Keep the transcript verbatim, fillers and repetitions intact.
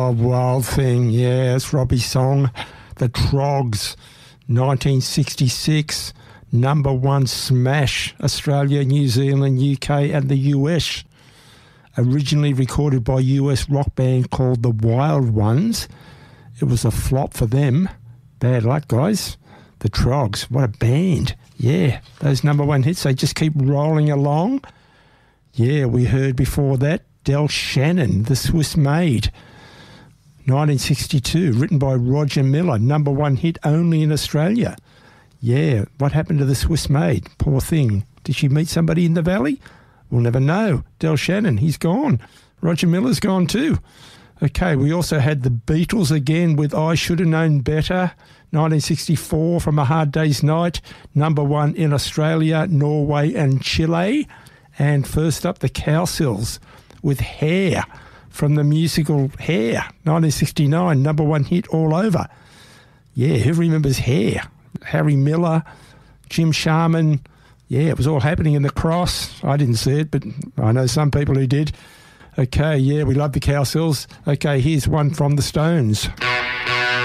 Oh, Wild Thing, yeah, it's Robbie's song. The Trogs, nineteen sixty-six, number one smash, Australia, New Zealand, U K and the U S. Originally recorded by a U S rock band called The Wild Ones. It was a flop for them. Bad luck, guys. The Trogs, what a band. Yeah, those number one hits, they just keep rolling along. Yeah, we heard before that, Del Shannon, The Swiss Maid, nineteen sixty-two, written by Roger Miller, number one hit only in Australia. Yeah, what happened to The Swiss Maid? Poor thing. Did she meet somebody in the valley? We'll never know. Del Shannon, he's gone. Roger Miller's gone too. Okay, we also had the Beatles again with I Should Have Known Better, nineteen sixty-four, from A Hard Day's Night, number one in Australia, Norway and Chile. And first up, the Cowsills with Hair from the musical Hair, nineteen sixty-nine, number one hit all over. Yeah, who remembers Hair? Harry Miller, Jim Sharman. Yeah, it was all happening in the Cross. I didn't see it, but I know some people who did. Okay, yeah, we love the Cowsills. Okay, here's one from the Stones.